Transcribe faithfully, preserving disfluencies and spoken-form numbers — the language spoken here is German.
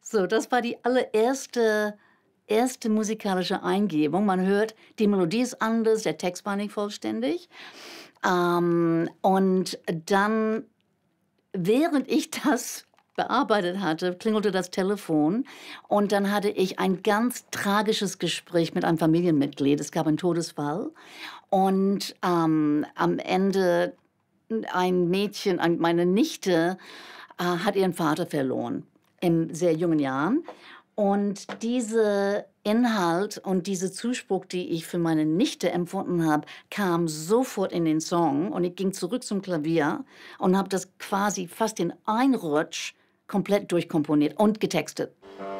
So, das war die allererste erste musikalische Eingebung. Man hört, die Melodie ist anders, der Text war nicht vollständig. Ähm, und dann, während ich das bearbeitet hatte, klingelte das Telefon und dann hatte ich ein ganz tragisches Gespräch mit einem Familienmitglied. Es gab einen Todesfall und, ähm, am Ende ein Mädchen, ein meine Nichte, äh, hat ihren Vater verloren in sehr jungen Jahren. Und diese Inhalt und diese Zuspruch, die ich für meine Nichte empfunden habe, kam sofort in den Song und ich ging zurück zum Klavier und habe das quasi fast in ein Rutsch komplett durchkomponiert und getextet.